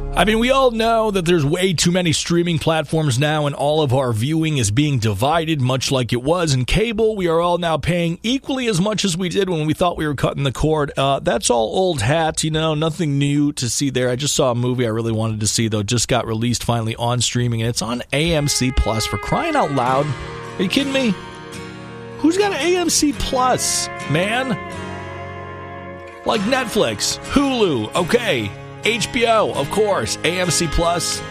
I mean, we all know that there's way too many streaming platforms now, and all of our viewing is being divided, much like it was in cable. We are all now paying equally as much as we did when we thought we were cutting the cord. That's all old hat, nothing new to see there. I just saw a movie I really wanted to see, though, just got released finally on streaming, and it's on AMC Plus. For crying out loud. Are you kidding me? Who's got AMC Plus, man? Like Netflix, Hulu, okay. HBO, of course, AMC Plus.